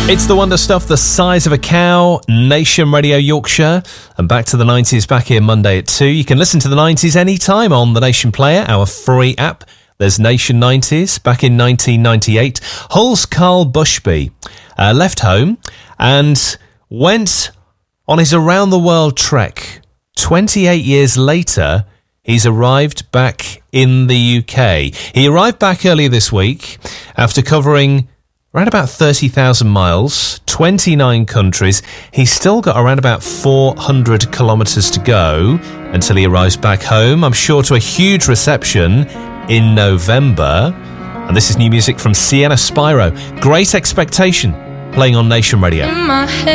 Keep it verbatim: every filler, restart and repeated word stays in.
It's the wonder stuff, The Size of a Cow, Nation Radio Yorkshire. And back to the nineties, back here Monday at two. You can listen to the nineties anytime on the Nation Player, our free app. There's Nation nineties, back in nineteen ninety-eight. Hull's Carl Bushby uh, left home and went on his around-the-world trek. twenty-eight years later, he's arrived back in the U K. He arrived back earlier this week after covering around about thirty thousand miles, twenty-nine countries. He's still got around about four hundred kilometres to go until he arrives back home. I'm sure to a huge reception in November. And this is new music from Sienna Spyro. Great Expectation, playing on Nation Radio. In my head.